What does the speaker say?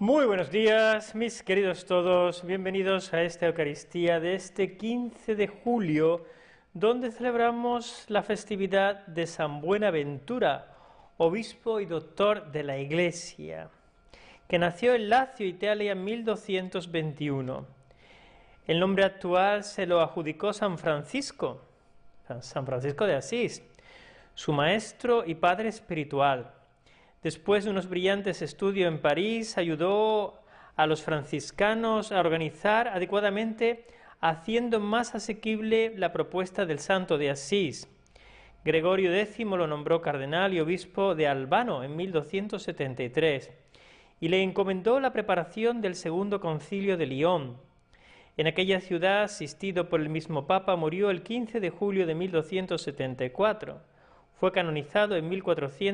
Muy buenos días, mis queridos todos, bienvenidos a esta Eucaristía de este 15 de julio, donde celebramos la festividad de San Buenaventura, obispo y doctor de la Iglesia, que nació en Lacio, Italia, en 1221. El nombre actual se lo adjudicó San Francisco de Asís, su maestro y padre espiritual. Después de unos brillantes estudios en París, ayudó a los franciscanos a organizar adecuadamente, haciendo más asequible la propuesta del santo de Asís. Gregorio X lo nombró cardenal y obispo de Albano en 1273 y le encomendó la preparación del segundo concilio de Lyon. En aquella ciudad, asistido por el mismo Papa, murió el 15 de julio de 1274. Fue canonizado en 1400